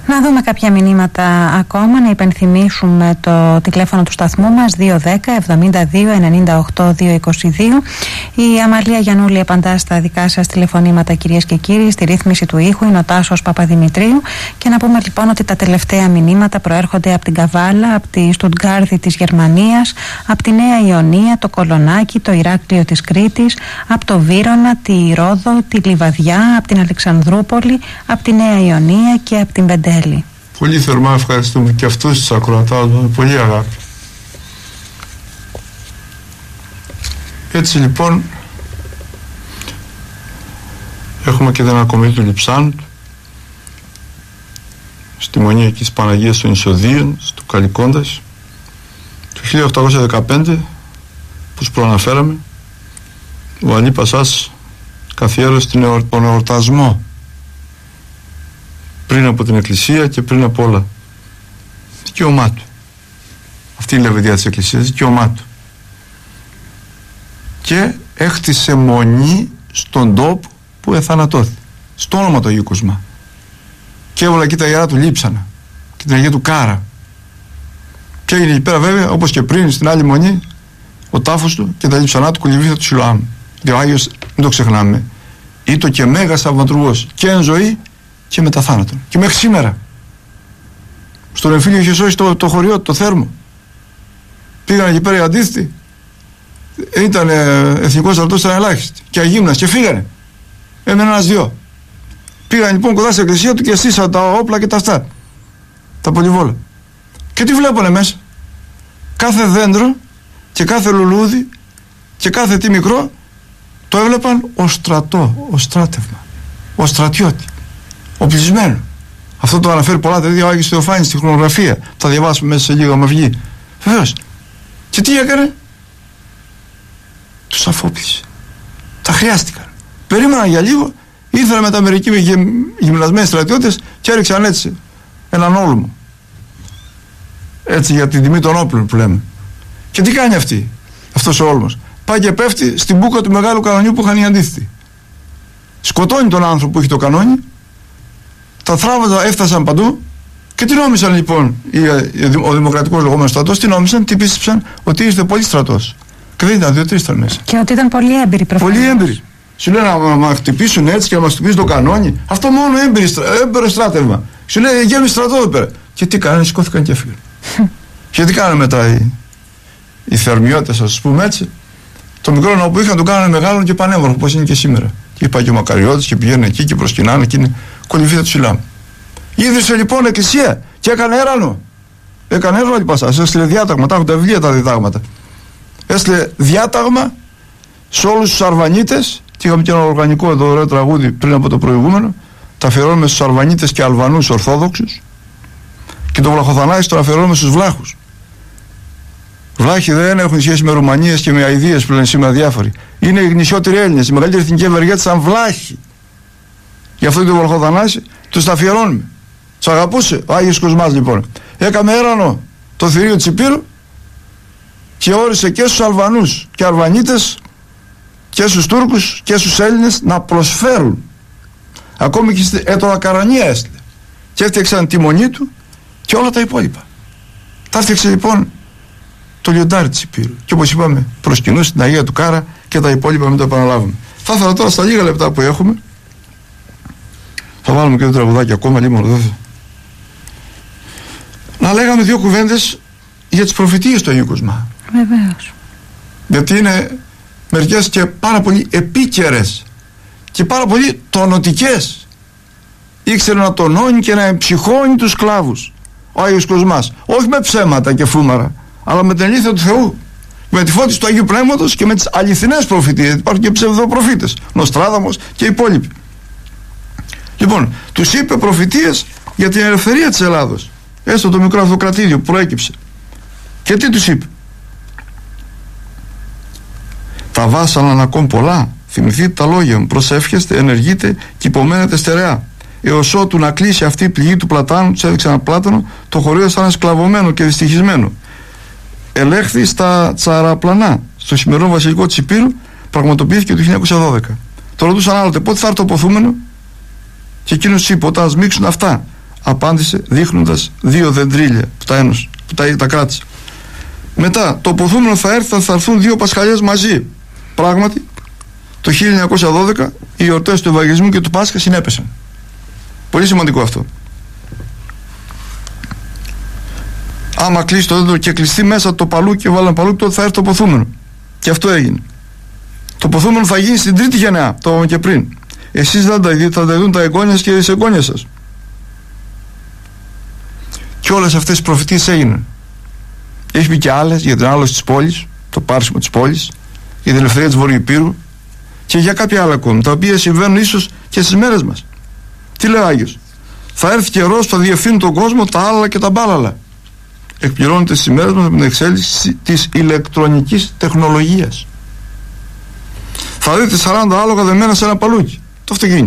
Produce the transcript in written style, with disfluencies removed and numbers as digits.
Να δούμε κάποια μηνύματα ακόμα, να υπενθυμίσουμε το τηλέφωνο του σταθμού μας 210-72-98-222. Η Αμαλία Γιαννούλη απαντά στα δικά σας τηλεφωνήματα, κυρίες και κύριοι. Στη ρύθμιση του ήχου είναι ο Τάσος Παπαδημητρίου. Και να πούμε λοιπόν ότι τα τελευταία μηνύματα προέρχονται από την Καβάλα, από τη Στουτγκάρδη της Γερμανίας, από τη Νέα Ιωνία, το Κολονάκι, το Ηράκλειο της Κρήτης, από το Βύρωνα, τη Ρόδο, τη Λιβαδιά, από την Αλεξανδρούπολη, από τη Νέα Ιωνία και από την Πεντέλη. Πολύ θερμά ευχαριστούμε και αυτούς τους ακροατάς με πολύ αγάπη. Έτσι λοιπόν έχουμε και την ανακομιδή του Λειψάνου στη Μονή εκεί της Παναγίας των Ισοδίων στο Καλικόντας του 1815, που προαναφέραμε. Ο Αλή Πασάς καθιέρωσε τον εορτασμό πριν από την Εκκλησία και πριν από όλα. Δικαίωμά του. Αυτή η λεβεδιά της Εκκλησίας, δικαίωμά του. Και έχτισε μονή στον τόπο που εθανατώθη, στο όνομα του Αγίου Κοσμά. Και έβαλα εκεί τα ιερά του Λείψανα και την Αγία του Κάρα. Και έγινε εκεί πέρα βέβαια, όπως και πριν στην άλλη μονή, ο τάφος του και τα λείψανά του Κολυμβήθα του Σιλοάμ. Γιατί ο Άγιος, μην το ξεχνάμε, ήτο και μέγας θαυματουργός και εν ζωή και μετά θάνατον. Και μέχρι σήμερα στον εμφύλιο είχε σώσει το χωριό, το Θέρμο. Πήγαν εκεί πέρα οι αντίθετοι, ήταν εθνικός στρατός, ήταν ελάχιστοι και αγύμνας και φύγανε. Έμεναν ένας-δυο. Πήγαν λοιπόν κοντά στην εκκλησία του και στήσαν τα όπλα και τα αυτά, τα πολυβόλα. Και τι βλέπουνε μέσα? Κάθε δέντρο και κάθε λουλούδι και κάθε τι μικρό το έβλεπαν ως στρατό, ως στράτευμα, ως στρατιώτη, οπλισμένο. Αυτό το αναφέρει πολλά τέτοια ο Άγιος Θεοφάνης στη χρονογραφία. Θα διαβάσουμε μέσα σε λίγο άμα βγει. Βεβαίως. Και τι έκανε? Τους αφόπλησε. Τα χρειάστηκαν. Περίμεναν για λίγο, ήρθαν μετά μερικοί γυμνασμένοι στρατιώτες και έριξαν έτσι έναν όλμο. Έτσι για την τιμή των όπλων που λέμε. Και τι κάνει αυτός ο όλμος? Πάει και πέφτει στην μπούκα του μεγάλου κανονιού που είχαν οι αντίθετοι. Σκοτώνει τον άνθρωπο που έχει το κανόνι. Τα θράβαζα έφτασαν παντού. Και τι νόμισαν λοιπόν ο δημοκρατικός λεγόμενος στρατός? Τι νόμισαν? Τι πίστεψαν? Ότι ήρθε πολύ στρατός. Και δεν ήταν 2-3 ήταν μέσα. Και ότι ήταν πολύ έμπειροι προφανώς. Πολύ έμπειροι. Σου λένε να μας χτυπήσουν έτσι και να μας χτυπήσουν το κανόνι. Αυτό μόνο έμπειρο στράτευμα. Σου λέει γέμισε στρατό εδώ πέρα. Και τι κάνανε? Σηκώθηκαν και έφυγαν. Και τι κάνανε μετά οι θερμιώτες, ας πούμε έτσι? Το μικρό ναό που είχαν τον κάνανε μεγάλο και πανέμορφο, όπως είναι και σήμερα. Και είπα και ο Μακαριώτης και πηγαίνουν εκεί και προσκυνάνε και είναι Κολυμβήθα του Σιλάμ. Ίδρυσε λοιπόν εκκλησία και έκανε έρανο. Έκανε έρανο Πασάς. Έστειλε διάταγμα. Τα έχουν τα βιβλία τα διδάγματα. Έστειλε διάταγμα σε όλους τους Αρβανίτες. Και είχαμε και ένα οργανικό εδώ ωραίο τραγούδι πριν από το προηγούμενο. Τα αφιερώνουμε στους Αρβανίτες και Αλβανούς Ορθόδοξους. Και το Βλαχοθανάσι το αφιερώνουμε στους Βλάχους. Βλάχοι δεν έχουν σχέση με Ρουμανίες και με αηδίες που λένε σήμερα διάφοροι. Είναι οι γνησιότεροι Έλληνες. Η μεγαλύτερη εθνική ευεργέτητα σαν Βλάχοι. Γι' αυτό και το Βλαχοθανάσι τους τα αφιερώνουμε. Τους αγαπούσε ο Άγιος Κοσμάς λοιπόν. Έκαμε έρανο το θηρίο της Υπήρου και όρισε και στους Αλβανούς και Αρβανίτες και στους Τούρκους και στους Έλληνες να προσφέρουν. Ακόμη και στην Ετωακαρανία έστειλε. Και έφτιαξαν τη μονή του και όλα τα υπόλοιπα. Τα έφτιαξε λοιπόν το λιοντάρι της Υπήρου. Και όπως είπαμε, προσκυνούσε την Αγία του Κάρα και τα υπόλοιπα μην το επαναλάβουμε. Θα ήθελα τώρα στα λίγα λεπτά που έχουμε, θα βάλουμε και το τραγουδάκι ακόμα λίγο εδώ, να λέγαμε δύο κουβέντες για τις προφητείες του Αγίου Κοσμά. Βεβαίως. Γιατί είναι μερικές και πάρα πολύ επίκαιρες και πάρα πολύ τονωτικές. Ήξερε να τονώνει και να εμψυχώνει τους σκλάβους ο Άγιος Κοσμάς. Όχι με ψέματα και φούμαρα, αλλά με την αλήθεια του Θεού. Με τη φώτιση του Αγίου Πνεύματος και με τις αληθινές προφητείες. Υπάρχουν και ψευδοπροφήτες, Νοστράδαμος και οι υπόλοιποι. Λοιπόν, τους είπε προφητείες για την ελευθερία της Ελλάδος. Έστω το μικρό αυτοκρατήδιο που προέκυψε. Και τι τους είπε? Τα βάσαναν ακόμη πολλά. Θυμηθείτε τα λόγια μου. Προσεύχεστε, ενεργείτε και υπομένετε στερεά. Έως ότου να κλείσει αυτή η πληγή του Πλατάνου, τους έδειξε ένα πλάτανο, το χωρίο σαν σκλαβωμένο και δυστυχισμένο. Ελέγχθη στα Τσαραπλανά, στο σημερινό βασιλικό της Υπήρου, πραγματοποιήθηκε το 1912. Το ρωτούσαν άλλοτε πότε θα έρθει το ποθούμενο, και εκείνος είπε: όταν σμίξουν αυτά απάντησε δείχνοντας 2 δεντρίλια που τα ένωσε, που τα κράτησε. Μετά, το ποθούμενο θα έρθει, θα έρθουν 2 Πασχαλιές μαζί. Πράγματι, το 1912 οι εορτές του Ευαγγελισμού και του Πάσχα συνέπεσαν. Πολύ σημαντικό αυτό. Άμα κλείσει το δέντρο και κλειστεί μέσα το παλούκι και βάλαν παλούκι, τότε θα έρθει το ποθούμενο. Και αυτό έγινε. Το ποθούμενο θα γίνει στην 3η γενεά, το είπαμε και πριν. Εσείς δεν θα τα δουν τα εγγόνια και τις εγγόνιες σας. Και όλες αυτές οι προφητείες έγιναν. Έχει πει και άλλες για την άλωση της πόλης, το πάρσιμο της πόλης, για την ελευθερία της Βορειοϊπήρου και για κάποια άλλα ακόμη, τα οποία συμβαίνουν ίσως και στις μέρες μας. Τι λέει ο Άγιος? Θα έρθει καιρός που θα διευθύνουν τον κόσμο τα άλλα και τα μπάλαλα. Εκπληρώνεται στις ημέρες μας με την εξέλιξη της ηλεκτρονικής τεχνολογίας. Θα δείτε 40 άλογα δεμένα σε ένα παλούκι. Το αυτοκίνητο.